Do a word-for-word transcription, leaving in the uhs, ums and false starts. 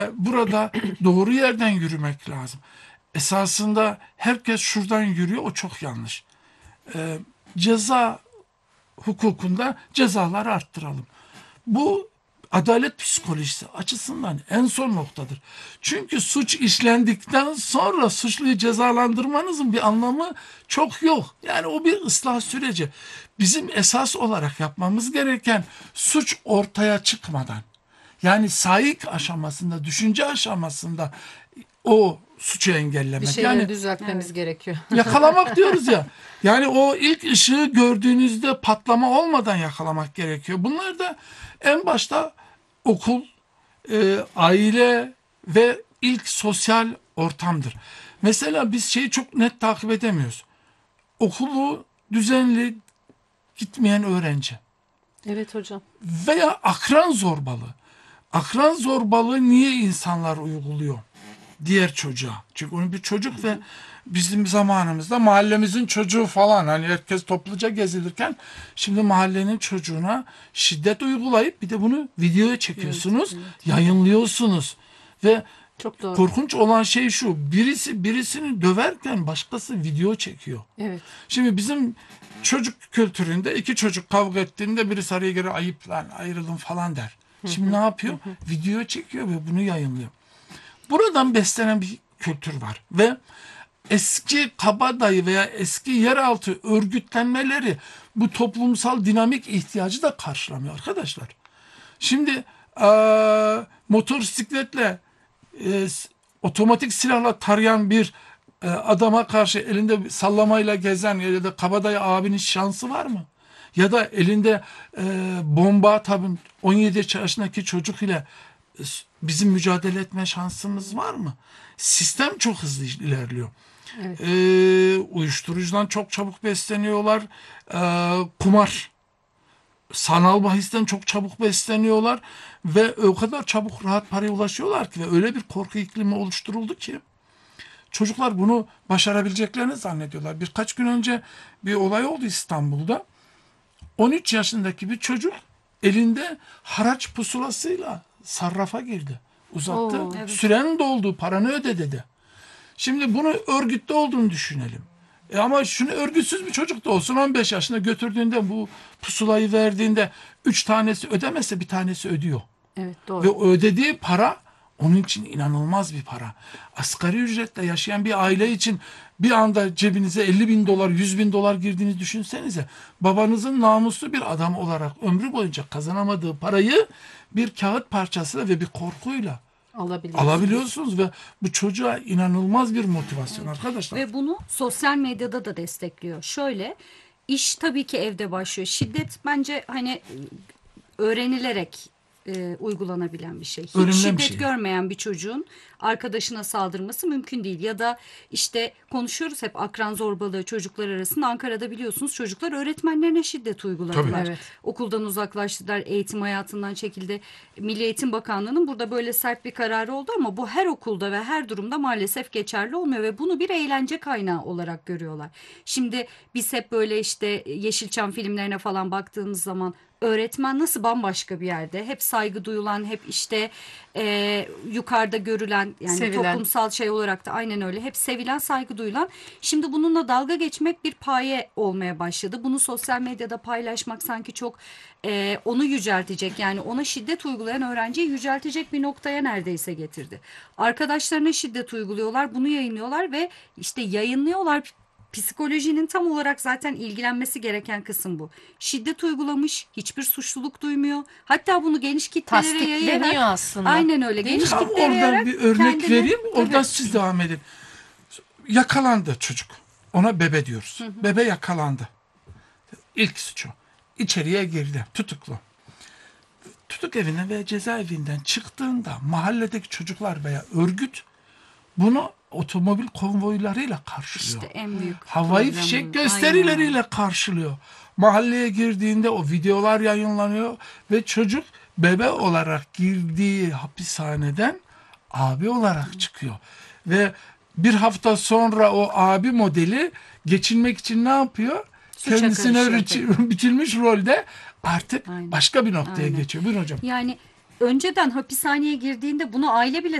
Burada doğru yerden yürümek lazım. Esasında herkes şuradan yürüyor, o çok yanlış. Ee, ceza hukukunda cezaları arttıralım. Bu adalet psikolojisi açısından en son noktadır. Çünkü suç işlendikten sonra suçluyu cezalandırmanızın bir anlamı çok yok. Yani o bir ıslah süreci. Bizim esas olarak yapmamız gereken suç ortaya çıkmadan, yani saik aşamasında, düşünce aşamasında o suçu Bir engellemek. şeyleri Yani düzeltmemiz gerekiyor. yakalamak diyoruz ya. Yani o ilk ışığı gördüğünüzde patlama olmadan yakalamak gerekiyor. Bunlar da en başta okul, e, aile ve ilk sosyal ortamdır. Mesela biz şeyi çok net takip edemiyoruz. Okulu düzenli gitmeyen öğrenci Evet hocam. veya akran zorbalığı. Akran zorbalığı niye insanlar uyguluyor? Diğer çocuğa. Çünkü onun bir çocuk ve bizim zamanımızda mahallemizin çocuğu falan, hani herkes topluca gezilirken şimdi mahallenin çocuğuna şiddet uygulayıp bir de bunu videoya çekiyorsunuz, Evet, evet. yayınlıyorsunuz ve Çok doğru. korkunç olan şey şu: birisi birisini döverken başkası video çekiyor. Evet. Şimdi bizim çocuk kültüründe iki çocuk kavga ettiğinde birisi araya girer, ayıp lan, ayrılın falan der. Şimdi ne yapıyor? Video çekiyor ve bunu yayınlıyor. Buradan beslenen bir kültür var ve eski kabadayı veya eski yeraltı örgütlenmeleri bu toplumsal dinamik ihtiyacı da karşılamıyor arkadaşlar. Şimdi eee motosikletle, e, otomatik silahla tarayan bir e, adama karşı elinde sallamayla gezen ya da kabadayı abinin şansı var mı? Ya da elinde e, bomba, tabii on yedi yaşındaki çocuk ile e, bizim mücadele etme şansımız var mı? Sistem çok hızlı ilerliyor. Evet. E, uyuşturucudan çok çabuk besleniyorlar. E, kumar, sanal bahisten çok çabuk besleniyorlar ve o kadar çabuk rahat paraya ulaşıyorlar ki ve öyle bir korku iklimi oluşturuldu ki çocuklar bunu başarabileceklerini zannediyorlar. Birkaç gün önce bir olay oldu İstanbul'da. on üç yaşındaki bir çocuk elinde haraç pusulasıyla sarrafa girdi. Uzattı. Oo, evet. Süren doldu, paranı öde dedi. Şimdi bunu örgütte olduğunu düşünelim. E ama şunu, örgütsüz bir çocuk da olsun, on beş yaşında götürdüğünde bu pusulayı verdiğinde üç tanesi ödemezse bir tanesi ödüyor. Evet, Ve doğru. o ödediği para onun için inanılmaz bir para. Asgari ücretle yaşayan bir aile için bir anda cebinize elli bin dolar, yüz bin dolar girdiğini düşünsenize. Babanızın namuslu bir adam olarak ömrü boyunca kazanamadığı parayı bir kağıt parçasıyla ve bir korkuyla Alabiliyorsunuz. alabiliyorsunuz ve bu çocuğa inanılmaz bir motivasyon arkadaşlar. Ve bunu sosyal medyada da destekliyor. Şöyle, iş tabii ki evde başlıyor. Şiddet bence hani öğrenilerek e, uygulanabilen bir şey. Hiç Öğrenilen şiddet bir şey. görmeyen bir çocuğun arkadaşına saldırması mümkün değil. Ya da işte konuşuyoruz hep akran zorbalığı çocuklar arasında. Ankara'da biliyorsunuz çocuklar öğretmenlerine şiddet uyguladılar. Tabii. Evet. Okuldan uzaklaştılar, eğitim hayatından çekildi. Milli Eğitim Bakanlığı'nın burada böyle sert bir kararı oldu ama bu her okulda ve her durumda maalesef geçerli olmuyor ve bunu bir eğlence kaynağı olarak görüyorlar. Şimdi biz hep böyle işte Yeşilçam filmlerine falan baktığımız zaman öğretmen nasıl bambaşka bir yerde, hep saygı duyulan, hep işte e, yukarıda görülen, yani Sevilen. toplumsal şey olarak da aynen öyle, hep sevilen, saygı duyulan. Şimdi bununla dalga geçmek bir paye olmaya başladı. Bunu sosyal medyada paylaşmak sanki çok e, onu yüceltecek, yani ona şiddet uygulayan öğrenciyi yüceltecek bir noktaya neredeyse getirdi. Arkadaşlarına şiddet uyguluyorlar, bunu yayınlıyorlar ve işte yayınlıyorlar. Psikolojinin tam olarak zaten ilgilenmesi gereken kısım bu. Şiddet uygulamış, hiçbir suçluluk duymuyor. Hatta bunu geniş kitlelere Tasdikleniyor yayarak, aslında. aynen öyle, Değil geniş Tam kitlelere oradan yayarak bir örnek kendini- vereyim. Oradan Tabii. siz devam edin. Yakalandı çocuk. Ona bebe diyoruz. Bebe yakalandı. İlk suçu. İçeriye girdi. Tutuklu. Tutuk evinden veya cezaevinden çıktığında mahalledeki çocuklar veya örgüt bunu otomobil konvoylarıyla karşılıyor. İşte en büyük Havai problem fişek bu. gösterileriyle Aynen. karşılıyor. Mahalleye girdiğinde o videolar yayınlanıyor ve çocuk bebe olarak girdiği hapishaneden abi olarak çıkıyor. Ve bir hafta sonra o abi modeli geçinmek için ne yapıyor? Suça Kendisine karışıyor biçi- biçilmiş rolde artık Aynen. başka bir noktaya Aynen. geçiyor. Buyurun hocam. Yani önceden hapishaneye girdiğinde bunu aile bile